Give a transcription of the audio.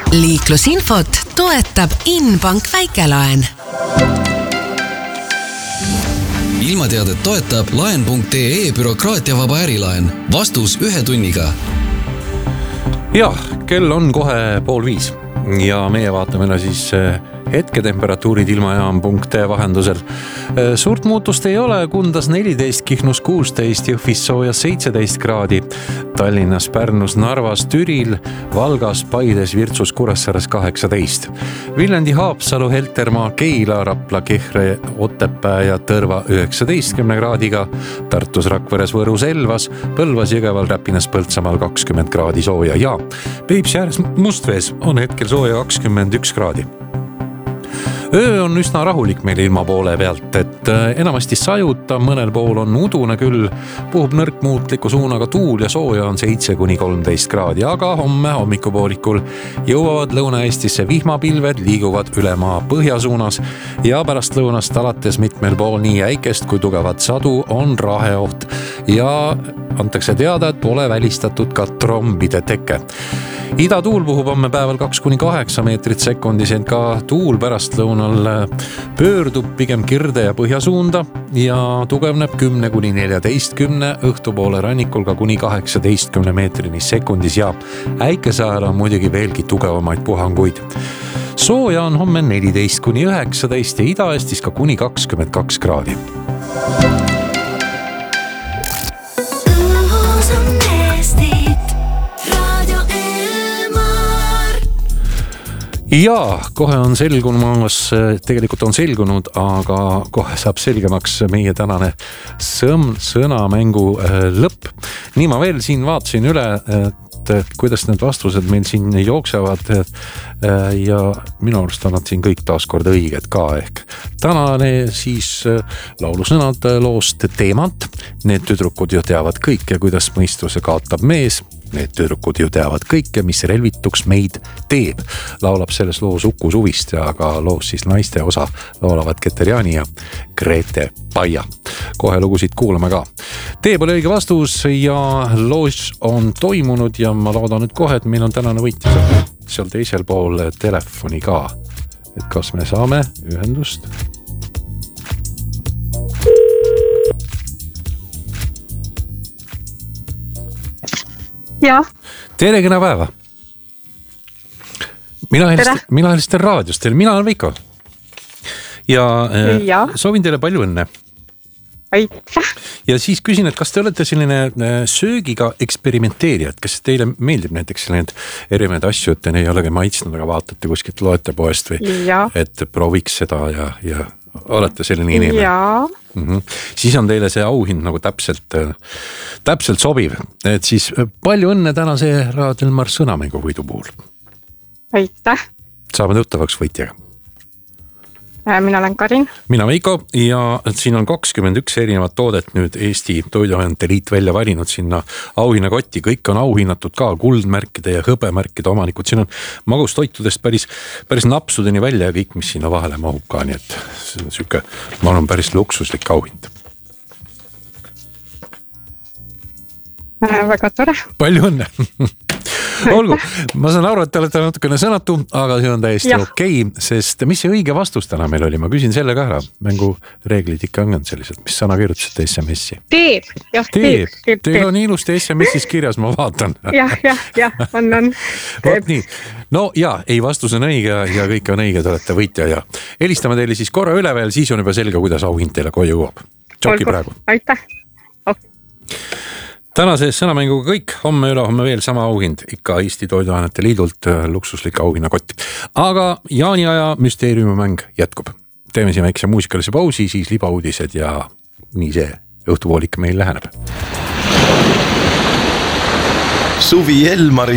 Liiklusinfot toetab Inbank Väikelaen. Ilmateadet toetab laen.ee bürokraatiavaba ärilaen. Vastus 1 tunniga. Ja, kell on kohe 4:30 ja meie vaatame siis hetketemperatuurid ilmajaam.ee vahendusel. Suurt muutust ei ole, Kundas 14, Kihnus 16, Jõhvis soojas 17 kraadi, Tallinnas, Pärnus, Narvas, Türil, Valgas, Paides, Virtsus, Kuressaares 18. Viljandi, Haapsalu, Heltermaa, Keila, Rapla, Kehre, Otepää ja Tõrva 19 kraadiga, Tartus, Rakveres, Võrus, Elvas, Põlvas, Jõgeval, Räpinas, Põltsamaal 20 kraadi sooja ja Peipsi ääres Mustvees on hetkel sooja 21 kraadi. Öö on üsna rahulik meil ilma poole pealt, et enamasti sajuta, mõnel pool on udune küll, puhub nõrkmuutliku suunaga tuul ja sooja on 7-13 kraadi, aga homme hommikupoolikul jõuavad Lõuna-Eestisse vihmapilved, liiguvad üle maa põhjasuunas ja pärast lõunast alates mitmel pool nii äikest kui tugevat sadu on raheoht ja antakse teada, et pole välistatud ka trombide teke. Idatuul puhub homme päeval 2-8 meetrit sekundis, ent ka tuul pärast lõunal pöördub pigem kirde ja põhjasuunda ja tugevneb 10-14, õhtupoole rannikul ka kuni 18 meetrini sekundis ja äikesäär on muidugi veelgi tugevamaid puhanguid. Sooja on homme 14-19 ja Ida-Eestis ka kuni 22 kraadi. Ja kohe on selgumas, tegelikult on selgunud, aga kohe saab selgemaks meie tänane sõnamängu lõpp. Nii ma veel siin vaatasin üle, et kuidas need vastused meil siin jooksevad ja minu arust on nad siin kõik taaskord õiged ka ehk. Tänane siis laulusõnad loost Teemant. Need tüdrukud ju teavad kõike, kuidas mõistuse kaotab mees. Need tüdrukud ju teavad kõike, mis relvituks meid teeb. Laulab selles loos Uku Suvist ja ka loos siis naiste osa laulavad Keterjani ja Grete Paia. Kohe lugusid kuulame ka. Teeb oli õige vastus ja loos on toimunud ja ma loodan nüüd kohe, et meil on tänane võitja seal teisel pool telefoni ka. Et kas me saame ühendust? Ja. Tere, kena päeva. Mina helistan raadiost teile. Mina olen Veiko. Ja soovin teile palju õnne. Aitäh. Ja siis küsin, et kas te olete selline söögiga eksperimenteerija, et kas teile meeldib näiteks selline erinevaid asju, et te ei olegi maitsnud, aga vaatate kuskilt loete poest või et prooviks seda ja olete selline inimene. Ja. Siis on teile see auhind nagu täpselt sobiv. Et siis palju õnne tänase Raadilmar sõnamängu võidu puhul. Aitäh. Saame tuttavaks võitjaga. Mina olen Karin. Mina Veiko ja siin on 21 erinevat toodet nüüd Eesti Toiduainete Liit välja valinud sinna auhinnakotti. Kõik on auhinnatud ka kuldmärkide ja hõbemärkide omanikud. Siin on magustoitudest päris napsudeni välja ja kõik, mis sinna vahele mahub ka. Nii et see on süke, ma olen päris luksuslik auhind. Väga tore. Palju õnne. Olgu, ma saan aru, et te olete natukene sõnatu, aga see on täiesti okei, sest mis see õige vastus täna meil oli? Ma küsin selle ka ära. Mängu reeglid ikka on sellised. Mis sõna kirjutasite SMS-i? Teeb. Teil on ilusti SMS-is kirjas, ma vaatan. Jah, on. Vot nii. No ja, ei vastus on õige ja kõik on õige, te olete võitja ja helistame teile siis korra üle veel, siis on juba selge, kuidas auhind teile koju jõuab. Tšoki praegu. Aitäh. Tänase sõnamänguga kõik, homme veel sama auhind, ikka Eesti Toiduainete Liidult luksuslik auhinnakott. Aga jaaniaja müsteeriumimäng jätkub. Teeme siin väikse muusikalise pausi, siis libauudised ja nii see õhtupoolik meil läheneb. Suvi Elmari